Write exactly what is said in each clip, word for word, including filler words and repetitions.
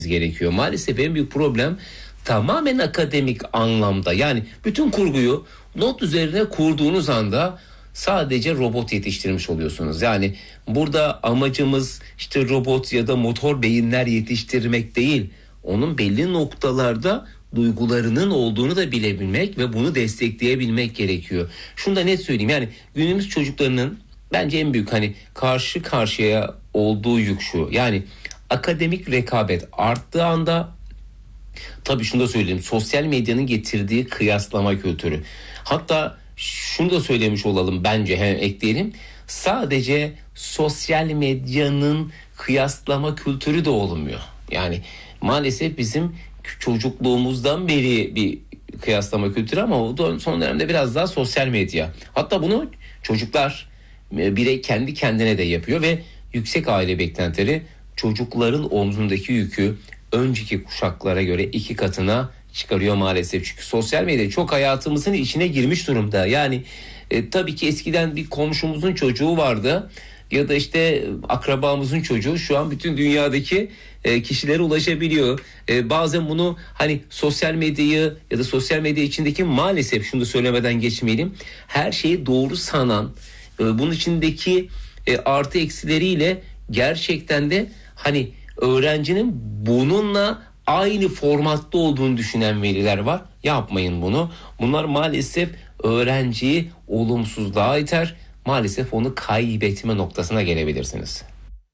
gerekiyor. Maalesef en büyük problem tamamen akademik anlamda. Yani bütün kurguyu not üzerine kurduğunuz anda sadece robot yetiştirmiş oluyorsunuz. Yani burada amacımız işte robot ya da motor beyinler yetiştirmek değil. Onun belli noktalarda duygularının olduğunu da bilebilmek ve bunu destekleyebilmek gerekiyor. Şunu da net söyleyeyim, yani günümüz çocuklarının bence en büyük hani karşı karşıya olduğu yük şu. Yani akademik rekabet arttığı anda, tabii şunu da söyleyeyim, sosyal medyanın getirdiği kıyaslama kültürü. Hatta şunu da söylemiş olalım, bence hem ekleyelim. Sadece sosyal medyanın kıyaslama kültürü de olmuyor. Yani maalesef bizim çocukluğumuzdan beri bir kıyaslama kültürü, ama o son dönemde biraz daha sosyal medya. Hatta bunu çocuklar, birey kendi kendine de yapıyor ve yüksek aile beklentileri çocukların omzundaki yükü önceki kuşaklara göre iki katına çıkarıyor maalesef. Çünkü sosyal medya çok hayatımızın içine girmiş durumda. Yani e, tabii ki eskiden bir komşumuzun çocuğu vardı ya da işte akrabamızın çocuğu şu an bütün dünyadaki e, kişilere ulaşabiliyor. E, bazen bunu hani sosyal medyayı ya da sosyal medya içindeki, maalesef şunu da söylemeden geçmeyelim, her şeyi doğru sanan, e, bunun içindeki e, artı eksileriyle gerçekten de hani öğrencinin bununla aynı formatta olduğunu düşünen veliler var. Yapmayın bunu. Bunlar maalesef öğrenciyi olumsuzluğa iter. Maalesef onu kaybetme noktasına gelebilirsiniz.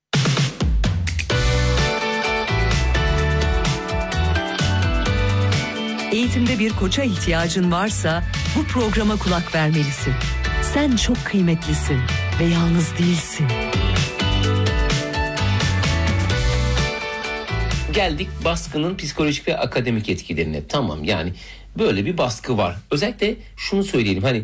Eğitimde bir koça ihtiyacın varsa bu programa kulak vermelisin. Sen çok kıymetlisin ve yalnız değilsin. Geldik baskının psikolojik ve akademik etkilerine. Tamam, yani böyle bir baskı var. Özellikle şunu söyleyelim, hani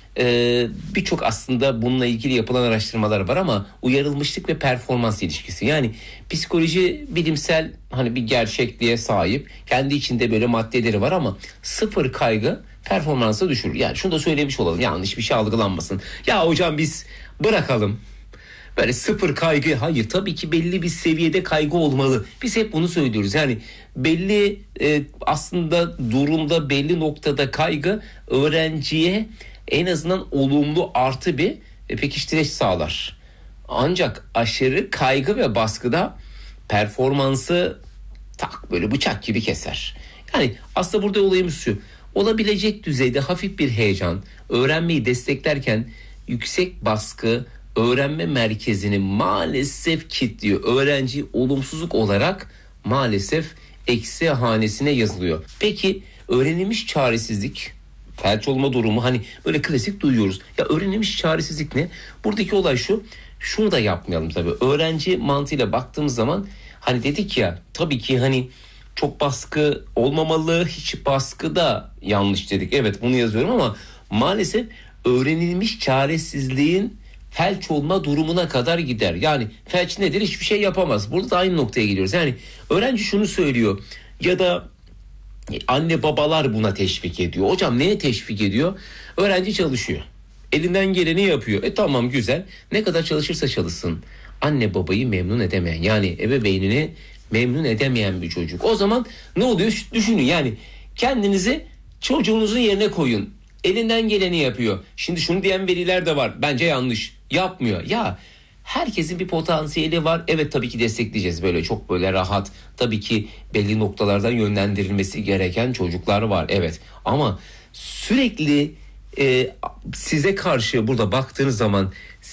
e, birçok aslında bununla ilgili yapılan araştırmalar var ama uyarılmışlık ve performans ilişkisi. Yani psikoloji bilimsel hani bir gerçekliğe sahip, kendi içinde böyle maddeleri var ama sıfır kaygı performansı düşürür. Yani şunu da söylemiş olalım, yanlış bir şey algılanmasın. Ya hocam biz bırakalım. Böyle sıfır kaygı, hayır, tabii ki belli bir seviyede kaygı olmalı. Biz hep bunu söylüyoruz. Yani belli e, aslında durumda, belli noktada kaygı öğrenciye en azından olumlu artı bir e, pekiştireç sağlar. Ancak aşırı kaygı ve baskıda performansı tak böyle bıçak gibi keser. Yani aslında burada olayımız şu: olabilecek düzeyde hafif bir heyecan öğrenmeyi desteklerken yüksek baskı öğrenme merkezini maalesef kilitliyor. Öğrenci olumsuzluk olarak maalesef eksi hanesine yazılıyor. Peki öğrenilmiş çaresizlik, felç olma durumu, hani böyle klasik duyuyoruz. Ya öğrenilmiş çaresizlik ne? Buradaki olay şu: şunu da yapmayalım tabii. Öğrenci mantığıyla baktığımız zaman hani dedik ya, tabii ki hani çok baskı olmamalı, hiç baskı da yanlış dedik. Evet, bunu yazıyorum ama maalesef öğrenilmiş çaresizliğin felç olma durumuna kadar gider. Yani felç nedir? Hiçbir şey yapamaz. Burada da aynı noktaya geliyoruz. Yani öğrenci şunu söylüyor ya da anne babalar buna teşvik ediyor. Hocam neye teşvik ediyor? Öğrenci çalışıyor. Elinden geleni yapıyor. E tamam, güzel. Ne kadar çalışırsa çalışsın. Anne babayı memnun edemeyen, yani ebeveynini memnun edemeyen bir çocuk. O zaman ne oluyor? Düşünün, yani kendinizi çocuğunuzun yerine koyun. Elinden geleni yapıyor. Şimdi şunu diyen veliler de var. Bence yanlış. Yapmıyor. Ya herkesin bir potansiyeli var. Evet, tabii ki destekleyeceğiz. Böyle çok böyle rahat. Tabii ki belli noktalardan yönlendirilmesi gereken çocuklar var. Evet. Ama sürekli e, size karşı burada baktığınız zaman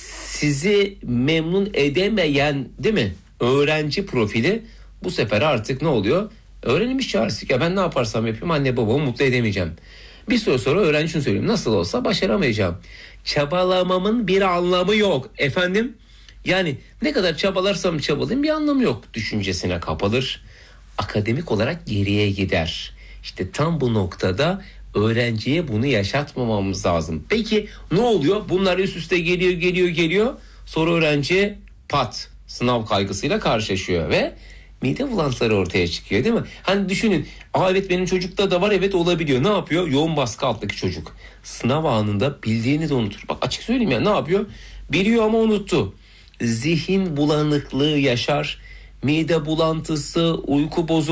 sizi memnun edemeyen, değil mi, öğrenci profili bu sefer artık ne oluyor? Öğrenilmiş çaresizlik. Ya ben ne yaparsam yapayım anne babamı mutlu edemeyeceğim. Bir süre sonra öğrenci şunu söyleyeyim: nasıl olsa başaramayacağım. Çabalamamın bir anlamı yok efendim. Yani ne kadar çabalarsam çabalayayım bir anlamı yok düşüncesine kapılır. Akademik olarak geriye gider. İşte tam bu noktada öğrenciye bunu yaşatmamamız lazım. Peki ne oluyor? Bunlar üst üste geliyor geliyor geliyor. Sonra öğrenci pat sınav kaygısıyla karşılaşıyor ve mide bulantıları ortaya çıkıyor, değil mi? Hani düşünün, aa evet benim çocukta da var, evet olabiliyor. Ne yapıyor? Yoğun baskı alttaki çocuk sınav anında bildiğini de unutur. Bak açık söyleyeyim ya, ne yapıyor? Biliyor ama unuttu. Zihin bulanıklığı yaşar mide bulantısı, uyku bozukluğu,